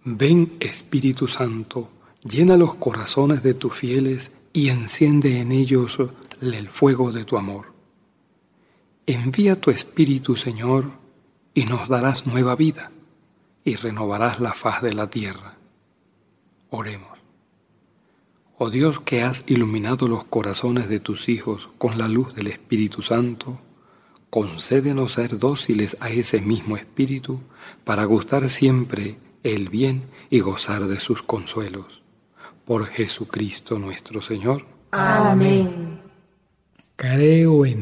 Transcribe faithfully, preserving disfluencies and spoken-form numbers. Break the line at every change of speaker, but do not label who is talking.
Ven, Espíritu Santo, llena los corazones de tus fieles y enciende en ellos el fuego de tu amor. Envía tu Espíritu, Señor, y nos darás nueva vida, y renovarás la faz de la tierra. Oremos. Oh Dios, que has iluminado los corazones de tus hijos con la luz del Espíritu Santo, concédenos ser dóciles a ese mismo Espíritu para gustar siempre el bien y gozar de sus consuelos. Por Jesucristo nuestro Señor.
Amén.
Creo en